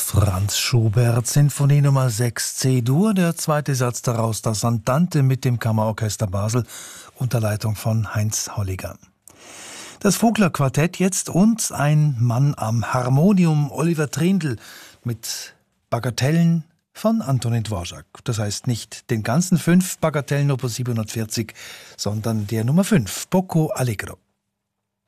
Franz Schubert, Sinfonie Nummer 6 C-Dur, der zweite Satz daraus, das Andante mit dem Kammerorchester Basel unter Leitung von Heinz Holliger. Das Vogler Quartett jetzt und ein Mann am Harmonium, Oliver Trindl, mit Bagatellen von Antonin Dvorak. Das heißt nicht den ganzen 5 Bagatellen Opus 740, sondern der Nummer 5, Poco Allegro.